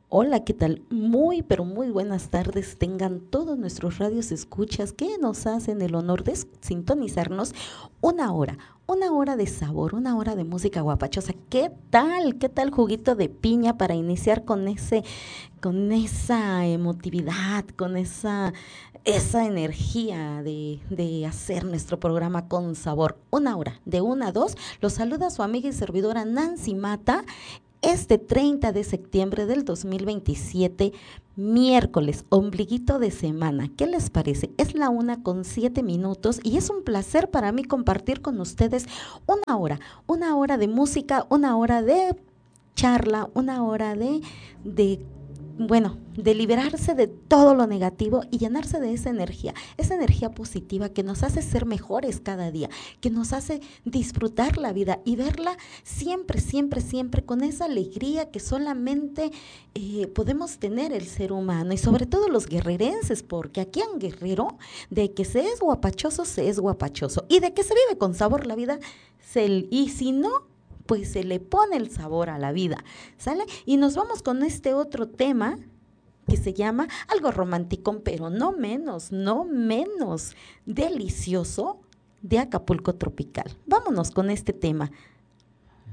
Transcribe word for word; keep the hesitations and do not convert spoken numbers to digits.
Hola, ¿qué tal? Muy, pero muy buenas tardes. Tengan todos nuestros radios escuchas que nos hacen el honor de s- sintonizarnos una hora, una hora de sabor, una hora de música guapachosa. ¿Qué tal? ¿Qué tal juguito de piña para iniciar con ese, con esa emotividad, con esa, esa energía de, de hacer nuestro programa con sabor? Una hora, de una a dos. Los saluda su amiga y servidora Nancy Mata este treinta de septiembre del dos mil veintisiete, miércoles, ombliguito de semana. ¿Qué les parece? Es la una con siete minutos y es un placer para mí compartir con ustedes una hora, una hora de música, una hora de charla, una hora de, de bueno, de liberarse de todo lo negativo y llenarse de esa energía, esa energía positiva que nos hace ser mejores cada día, que nos hace disfrutar la vida y verla siempre, siempre, siempre con esa alegría que solamente eh, podemos tener el ser humano y sobre todo los guerrerenses, porque aquí en Guerrero, de que se es guapachoso, se es guapachoso y de que se vive con sabor la vida, se, y si no, pues se le pone el sabor a la vida, ¿sale? Y nos vamos con este otro tema que se llama algo romántico, pero no menos, no menos delicioso de Acapulco Tropical. Vámonos con este tema.